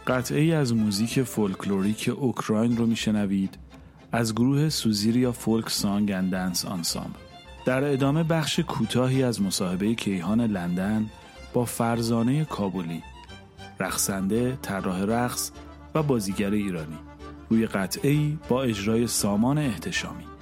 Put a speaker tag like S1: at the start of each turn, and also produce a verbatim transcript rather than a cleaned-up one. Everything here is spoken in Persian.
S1: قطعه‌ای از موزیک فولکلوریک اوکراین رو میشنوید از گروه سوزیریا فولک سانگ اند دنس آنسامبل. در ادامه بخش کوتاهی از مصاحبه کیهان لندن با فرزانه کابلی، رقصنده، طراح رقص و بازیگر ایرانی، روی قطعه‌ای با اجرای سامان احتشامی.